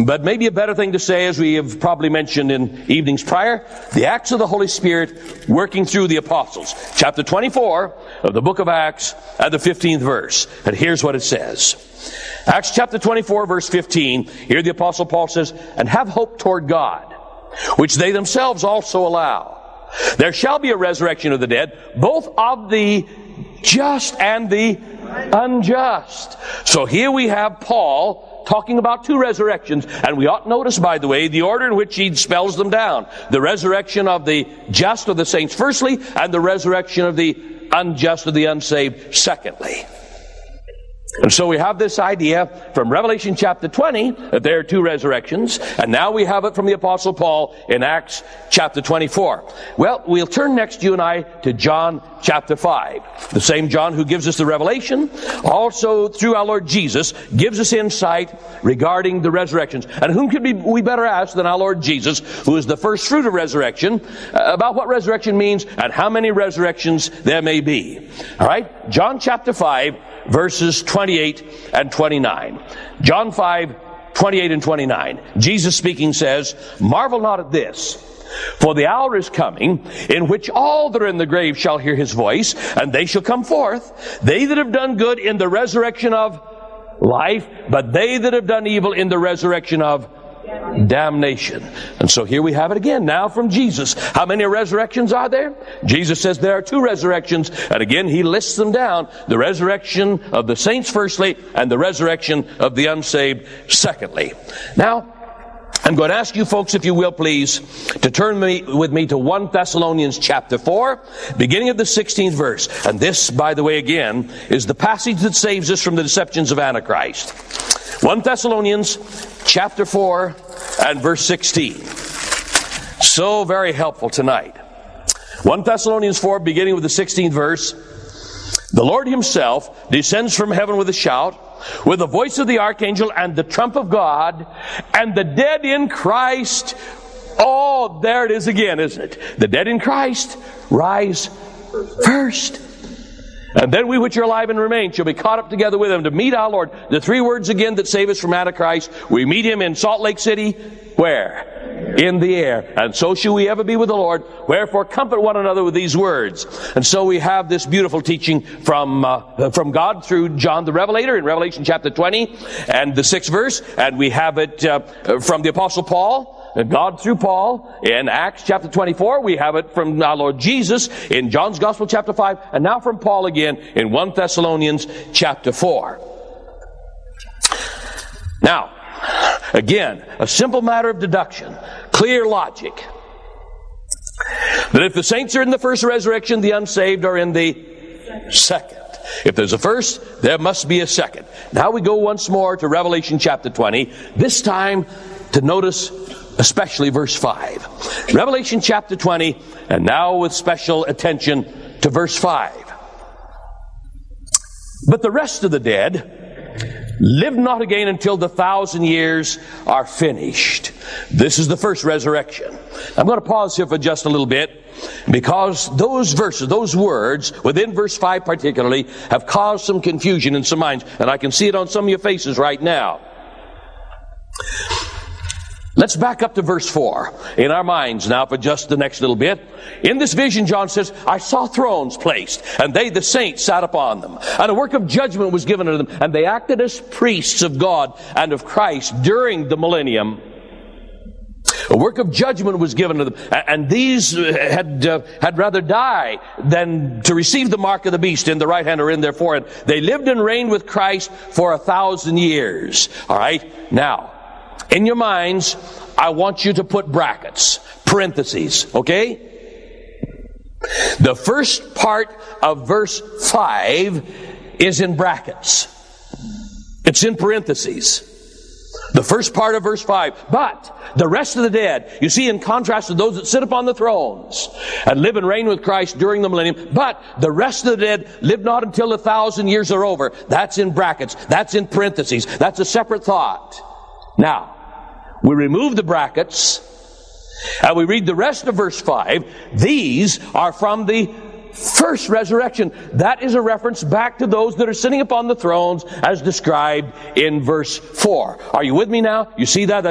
But maybe a better thing to say, as we have probably mentioned in evenings prior, the acts of the Holy Spirit working through the apostles. Chapter 24 of the book of Acts and the 15th verse. And here's what it says. Acts chapter 24 verse 15. Here the apostle Paul says, "And have hope toward God, which they themselves also allow. There shall be a resurrection of the dead, both of the just and the unjust." So here we have Paul talking about two resurrections, and we ought to notice, by the way, the order in which he spells them down. The resurrection of the just, of the saints, firstly, and the resurrection of the unjust, of the unsaved, secondly. And so we have this idea from Revelation chapter 20 that there are two resurrections, and now we have it from the Apostle Paul in Acts chapter 24. Well, we'll turn next, you and I, to John chapter 5. The same John who gives us the revelation, also through our Lord Jesus, gives us insight regarding the resurrections. And whom could we better ask than our Lord Jesus, who is the first fruit of resurrection, about what resurrection means and how many resurrections there may be. All right? John chapter 5, verses 28 and 29. John 5, 28 and 29. Jesus speaking says, "Marvel not at this, for the hour is coming in which all that are in the grave shall hear his voice, and they shall come forth, they that have done good in the resurrection of life, but they that have done evil in the resurrection of damnation." And so here we have it again, now from Jesus. How many resurrections are there? Jesus says there are two resurrections, and again he lists them down. The resurrection of the saints firstly, and the resurrection of the unsaved secondly. Now, I'm going to ask you folks, if you will please, to turn with me to 1 Thessalonians chapter 4, beginning of the 16th verse. And this, by the way, again, is the passage that saves us from the deceptions of Antichrist. 1 Thessalonians chapter 4 and verse 16. So very helpful tonight. 1 Thessalonians 4, beginning with the 16th verse. "The Lord himself descends from heaven with a shout, with the voice of the archangel and the trump of God, and the dead in Christ," oh, there it is again, isn't it? The dead in Christ rise first. "And then we which are alive and remain shall be caught up together with him to meet our Lord." The three words again that save us from Antichrist. We meet him in Salt Lake City. Where? In the air. "And so shall we ever be with the Lord. Wherefore comfort one another with these words." And so we have this beautiful teaching from God through John the Revelator in Revelation chapter 20 and the 6th verse. And we have it from the Apostle Paul, God through Paul in Acts chapter 24. We have it from our Lord Jesus in John's Gospel chapter 5. And now from Paul again in 1 Thessalonians chapter 4. Now, again, a simple matter of deduction, clear logic. That if the saints are in the first resurrection, the unsaved are in the second. If there's a first, there must be a second. Now we go once more to Revelation chapter 20, this time to notice especially verse 5. Revelation chapter 20, and now with special attention to verse 5. "But the rest of the dead live not again until the 1,000 years are finished." This is the first resurrection. I'm going to pause here for just a little bit, because those verses, those words, within verse 5 particularly, have caused some confusion in some minds, and I can see it on some of your faces right now. Let's back up to verse 4 in our minds now for just the next little bit. "In this vision," John says, "I saw thrones placed, and they, the saints, sat upon them. And a work of judgment was given to them, and they acted as priests of God and of Christ during the millennium." A work of judgment was given to them, and these had rather die than to receive the mark of the beast in the right hand or in their forehead. They lived and reigned with Christ for 1,000 years. All right? Now, in your minds, I want you to put brackets, parentheses, okay? The first part of verse 5 is in brackets. It's in parentheses. The first part of verse 5. "But the rest of the dead," you see, in contrast to those that sit upon the thrones and live and reign with Christ during the millennium, "but the rest of the dead live not until the 1,000 years are over." That's in brackets. That's in parentheses. That's a separate thought. Now, we remove the brackets and we read the rest of verse 5. These are from the first resurrection. That is a reference back to those that are sitting upon the thrones as described in verse 4. Are you with me now? You see that?